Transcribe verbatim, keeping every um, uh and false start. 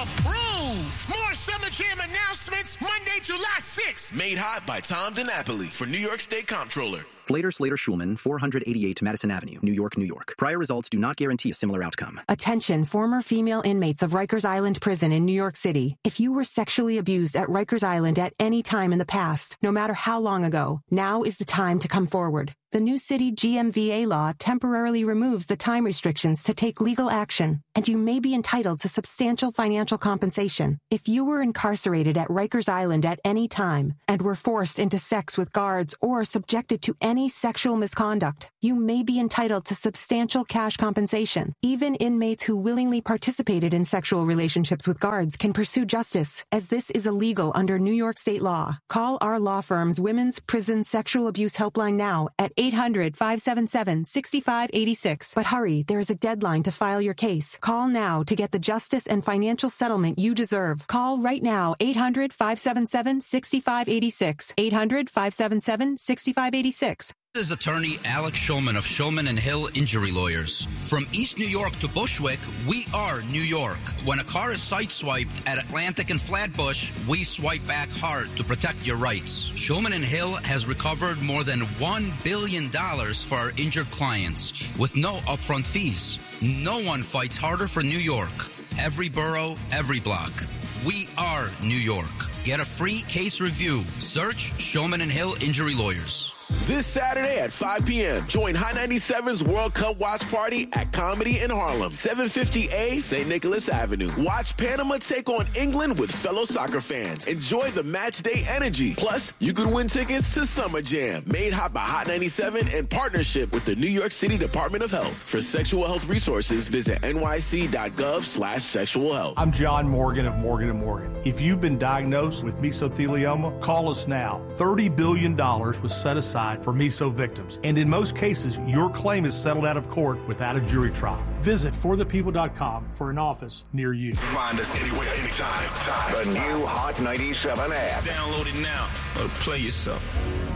approved. More Summer Jam announcements Monday, July sixth. Made hot by Tom DiNapoli for New York State Comptroller. Slater, Slater, Schulman, four eighty-eight Madison Avenue, New York, New York. Prior results do not guarantee a similar outcome. Attention, former female inmates of Rikers Island Prison in New York City. If you were sexually abused at Rikers Island at any time in the past, no matter how long ago, now is the time to come forward. The new city G M V A law temporarily removes the time restrictions to take legal action, and you may be entitled to substantial financial compensation. If you were incarcerated at Rikers Island at any time and were forced into sex with guards or subjected to any sexual misconduct, you may be entitled to substantial cash compensation. Even inmates who willingly participated in sexual relationships with guards can pursue justice, as this is illegal under New York state law. Call our law firm's Women's Prison Sexual Abuse Helpline now at eight hundred, five seven seven, six five eight six. But hurry, there is a deadline to file your case. Call now to get the justice and financial settlement you deserve. Call right now, eight hundred, five seven seven, six five eight six. eight hundred, five seven seven, six five eight six. This is attorney Alex Shulman of Shulman and Hill Injury Lawyers. From East New York to Bushwick, we are New York. When a car is sideswiped at Atlantic and Flatbush, we swipe back hard to protect your rights. Shulman and Hill has recovered more than one billion dollars for our injured clients with no upfront fees. No one fights harder for New York. Every borough, every block. We are New York. Get a free case review. Search Shulman and Hill Injury Lawyers. This Saturday at five p.m., join Hot ninety-seven's World Cup Watch Party at Comedy in Harlem, seven fifty A Saint Nicholas Avenue. Watch Panama take on England with fellow soccer fans. Enjoy the match day energy. Plus, you could win tickets to Summer Jam, made hot by Hot ninety-seven in partnership with the New York City Department of Health. For sexual health resources, visit nyc.gov slash sexual health. I'm John Morgan of Morgan and Morgan. If you've been diagnosed with mesothelioma, call us now. thirty billion dollars was set aside for meso victims, and in most cases, your claim is settled out of court without a jury trial. Visit for the people dot com for an office near you. Find us anywhere, anytime. Time. The new Hot ninety-seven app. Download it now or play yourself.